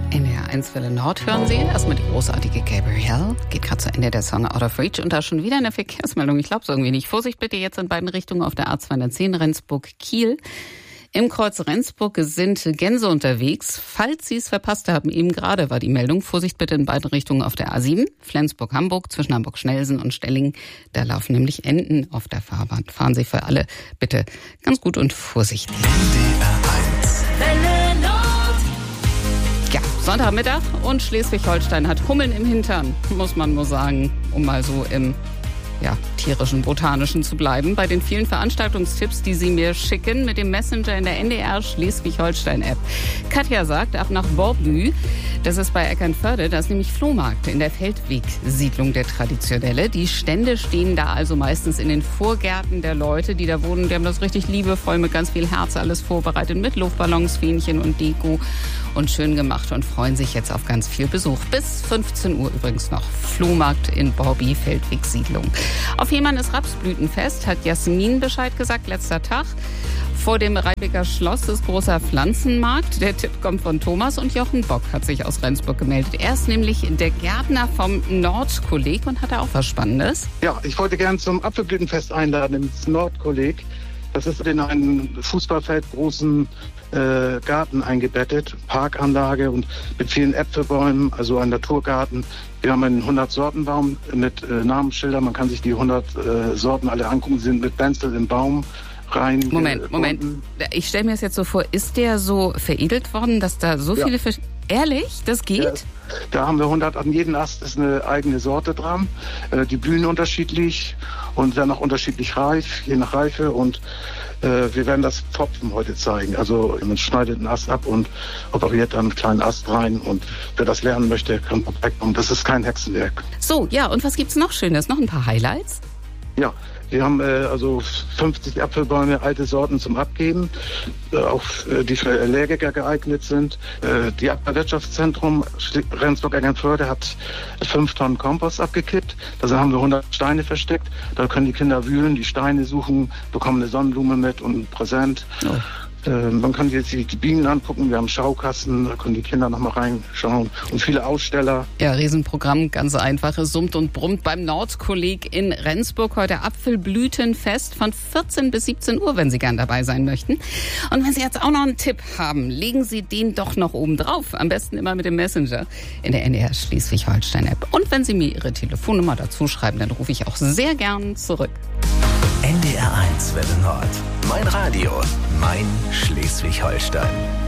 NDR1 Welle Nord hören Sie. Erstmal die großartige Gabrielle. Geht gerade zu Ende der Song Out of Reach. Und da schon wieder eine Verkehrsmeldung. Ich glaube es irgendwie nicht. Vorsicht bitte jetzt in beiden Richtungen auf der A210 Rendsburg-Kiel. Im Kreuz Rendsburg sind Gänse unterwegs. Falls Sie es verpasst haben, eben gerade war die Meldung. Vorsicht bitte in beiden Richtungen auf der A7. Flensburg-Hamburg zwischen Hamburg-Schnellsen und Stellingen. Da laufen nämlich Enten auf der Fahrbahn. Fahren Sie für alle bitte ganz gut und vorsichtig. NDR1 Welle Nord. Ja, Sonntagmittag und Schleswig-Holstein hat Hummeln im Hintern, muss man nur sagen, um mal so im tierischen, botanischen zu bleiben. Bei den vielen Veranstaltungstipps, die Sie mir schicken mit dem Messenger in der NDR Schleswig-Holstein-App. Katja sagt, ab nach Borbü, das ist bei Eckernförde, da ist nämlich Flohmarkt in der Feldweg-Siedlung der traditionelle. Die Stände stehen da also meistens in den Vorgärten der Leute, die da wohnen. Die haben das richtig liebevoll mit ganz viel Herz alles vorbereitet, mit Luftballons, Fähnchen und Deko und schön gemacht und freuen sich jetzt auf ganz viel Besuch. Bis 15 Uhr übrigens noch. Flohmarkt in Borby, Feldweg-Siedlung. Auf Fehmarn ist Rapsblütenfest, hat Jasmin Bescheid gesagt, letzter Tag. Vor dem Rheinbecker Schloss ist großer Pflanzenmarkt. Der Tipp kommt von Thomas und Jochen Bock hat sich aus Rendsburg gemeldet. Er ist nämlich der Gärtner vom Nordkolleg und hat da auch was Spannendes. Ja, ich wollte gern zum Apfelblütenfest einladen ins Nordkolleg. Das ist in einen Fußballfeld großen Garten eingebettet, Parkanlage und mit vielen Äpfelbäumen, also ein Naturgarten. Wir haben einen 100-Sorten-Baum mit Namensschildern. Man kann sich die 100 Sorten alle angucken. Sie sind mit Benzel im Baum rein. Moment. Ich stelle mir das jetzt so vor, ist der so veredelt worden, dass da so viele... Ehrlich? Das geht? Ja, da haben wir 100, an jedem Ast ist eine eigene Sorte dran. Die blühen unterschiedlich und werden auch unterschiedlich reif, je nach Reife. Und wir werden das Pfropfen heute zeigen. Also man schneidet einen Ast ab und operiert dann einen kleinen Ast rein. Und wer das lernen möchte, kann vorbeikommen. Das ist kein Hexenwerk. So, ja, und was gibt's noch Schönes? Noch ein paar Highlights? Ja, wir haben also 50 Apfelbäume, alte Sorten zum Abgeben, auch die für Allergiker geeignet sind. Die Abfallwirtschaftszentrum Rendsburg-Eckernförde hat 5 Tonnen Kompost abgekippt. Da haben wir 100 Steine versteckt. Da können die Kinder wühlen, die Steine suchen, bekommen eine Sonnenblume mit und ein Präsent. Oh. Man kann jetzt die Bienen angucken, wir haben Schaukasten, da können die Kinder noch mal reinschauen und viele Aussteller. Ja, Riesenprogramm, ganz einfach. Es summt und brummt beim Nordkolleg in Rendsburg. Heute Apfelblütenfest von 14 bis 17 Uhr, wenn Sie gern dabei sein möchten. Und wenn Sie jetzt auch noch einen Tipp haben, legen Sie den doch noch oben drauf. Am besten immer mit dem Messenger in der NDR Schleswig-Holstein-App. Und wenn Sie mir Ihre Telefonnummer dazu schreiben, dann rufe ich auch sehr gern zurück. NDR1 Welle Nord. Mein Radio, mein Schleswig-Holstein.